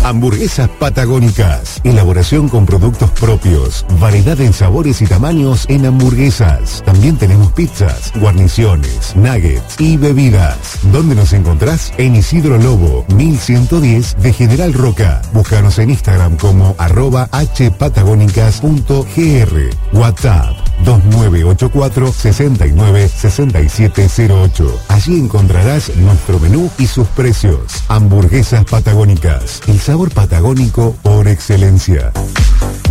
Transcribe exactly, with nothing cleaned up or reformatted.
Hamburguesas patagónicas. Elaboración con productos propios. Variedad en sabores y tamaños en hamburguesas. También tenemos pizzas, guarniciones, nuggets y bebidas. ¿Dónde nos encontrás? En Isidro Lobo, mil ciento diez de General Roca. Búscanos en Instagram como arroba hpatagónicas.gr. WhatsApp dos nueve ocho cuatro, seis nueve, seis siete cero ocho. Allí encontrarás nuestro menú y sus precios. Hamburguesas patagónicas. El sabor patagónico por excelencia.